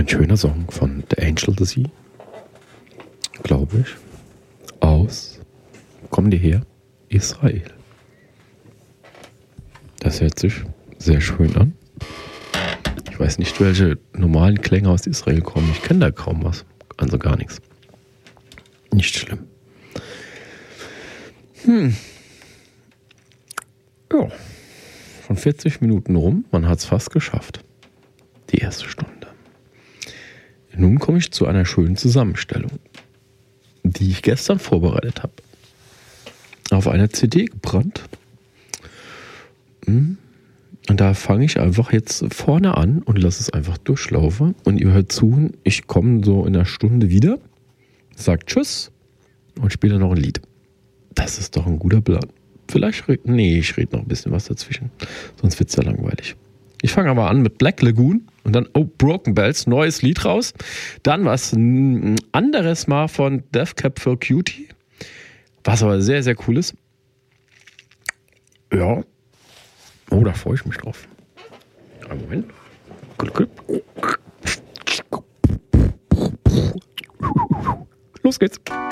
Ein schöner Song von The Angel the Sea, glaube ich, aus, kommen die her, Israel. Das hört sich sehr schön an. Ich weiß nicht, welche normalen Klänge aus Israel kommen. Ich kenne da kaum was, also gar nichts. Nicht schlimm. Ja, von 40 Minuten rum, man hat es fast geschafft. Die erste Stunde. Nun komme ich zu einer schönen Zusammenstellung, die ich gestern vorbereitet habe. Auf einer CD gebrannt. Und da fange ich einfach jetzt vorne an und lasse es einfach durchlaufen. Und ihr hört zu, ich komme so in einer Stunde wieder, sage Tschüss und spiele noch ein Lied. Das ist doch ein guter Plan. Vielleicht, ich rede noch ein bisschen was dazwischen, sonst wird es ja langweilig. Ich fange aber an mit Black Lagoon und dann Broken Bells, neues Lied raus. Dann was anderes mal von Death Cab for Cutie, was aber sehr, sehr cool ist. Ja, da freue ich mich drauf. Einen Moment. Los geht's.